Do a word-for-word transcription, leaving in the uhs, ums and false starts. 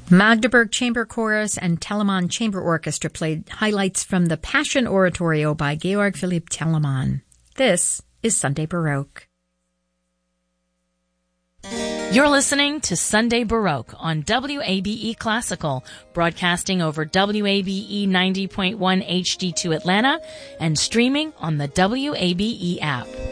Magdeburg Chamber Chorus and Telemann Chamber Orchestra played highlights from the Passion Oratorio by Georg Philipp Telemann. This is Sunday Baroque. You're listening to Sunday Baroque on W A B E Classical, broadcasting over W A B E ninety point one H D two Atlanta and streaming on the W A B E app.